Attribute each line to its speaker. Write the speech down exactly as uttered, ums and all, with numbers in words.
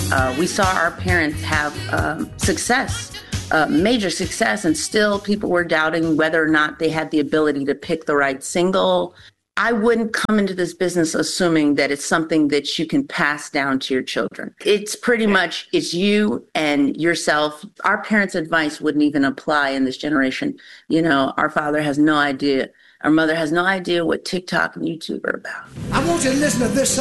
Speaker 1: Uh, we saw our parents have um, success, uh, major success, and still people were doubting whether or not they had the ability to pick the right single. I wouldn't come into this business assuming that it's something that you can pass down to your children. It's pretty much, it's you and yourself. Our parents' advice wouldn't even apply in this generation. You know, our father has no idea. Our mother has no idea what TikTok and YouTube are about.
Speaker 2: I want you to listen to this song.